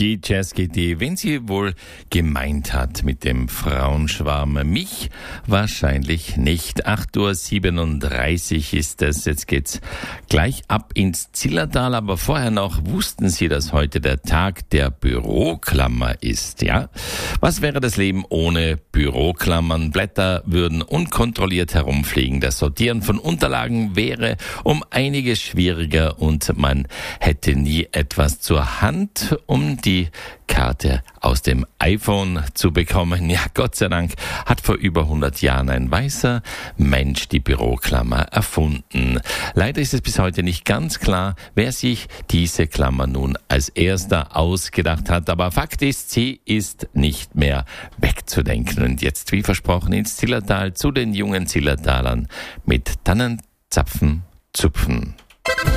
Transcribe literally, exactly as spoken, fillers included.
Die Jazzkitty, wenn sie wohl gemeint hat mit dem Frauenschwarm, mich wahrscheinlich nicht. acht Uhr siebenunddreißig ist es, jetzt geht's gleich ab ins Zillertal, aber vorher noch, wussten Sie, dass heute der Tag der Büroklammer ist, ja? Was wäre das Leben ohne Büroklammern? Blätter würden unkontrolliert herumfliegen, das Sortieren von Unterlagen wäre um einiges schwieriger und man hätte nie etwas zur Hand, um die Karte aus dem iPhone zu bekommen. Ja, Gott sei Dank hat vor über hundert Jahren ein weißer Mensch die Büroklammer erfunden. Leider ist es bis heute nicht ganz klar, wer sich diese Klammer nun als erster ausgedacht hat. Aber Fakt ist, sie ist nicht mehr wegzudenken. Und jetzt, wie versprochen, ins Zillertal zu den jungen Zillertalern mit Tannenzapfen zupfen.